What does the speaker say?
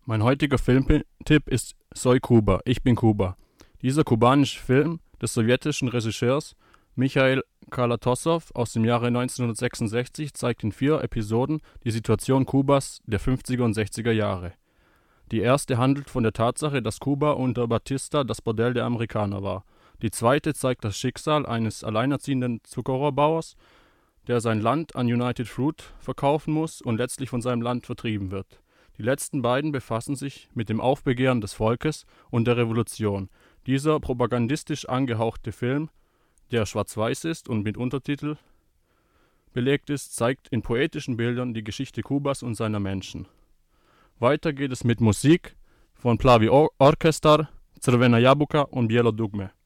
Mein heutiger Filmtipp ist Soy Kuba, ich bin Kuba. Dieser kubanische Film des sowjetischen Regisseurs Michail Kalatossow aus dem Jahre 1966 zeigt in 4 Episoden die Situation Kubas der 50er und 60er Jahre. Die erste handelt von der Tatsache, dass Kuba unter Batista das Bordell der Amerikaner war. Die zweite zeigt das Schicksal eines alleinerziehenden Zuckerrohrbauers, der sein Land an United Fruit verkaufen muss und letztlich von seinem Land vertrieben wird. Die letzten beiden befassen sich mit dem Aufbegehren des Volkes und der Revolution. Dieser propagandistisch angehauchte Film, der schwarz-weiß ist und mit Untertitel belegt ist, zeigt in poetischen Bildern die Geschichte Kubas und seiner Menschen. Weiter geht es mit Musik von Plavi Orchestar, Crvena Jabuka und Bijelo dugme.